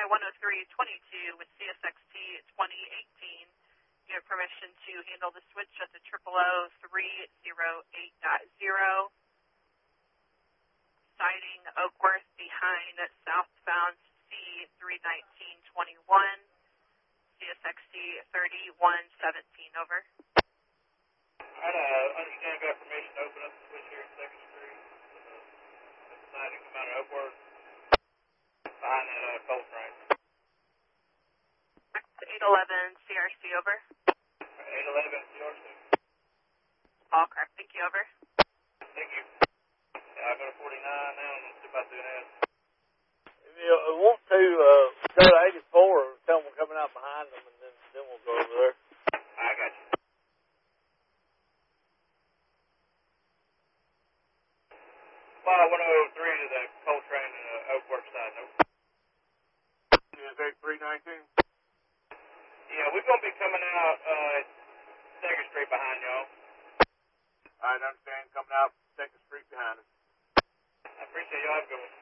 10322 with CSXT 2018. You have permission to handle the switch at the 000-308.0. Sighting Oakworth behind southbound C31921. CSXT 3117, over. I understand got permission to open up the switch here at 2nd Street. Sighting come out of Oakworth behind that coal train. 811 CRC, over. 811 CRC. All correct. Thank you, over. Thank you. Yeah, I go to 49 now and see about doing that. If you want to go to 84, tell them we're coming out behind them, and then we'll go over there. I got you. Fly 103 to the coal train in Oakworth side, nope. CSX 319? Yeah, we're going to be coming out 2nd Street behind y'all. I understand, coming out 2nd Street behind us. I appreciate y'all. Have a good one.